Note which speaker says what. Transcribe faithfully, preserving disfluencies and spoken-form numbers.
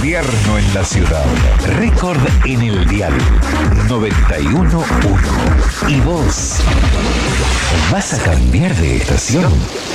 Speaker 1: invierno en la ciudad. Récord en el dial noventa y uno punto uno. ¿Y vos? ¿Vas a cambiar de estación?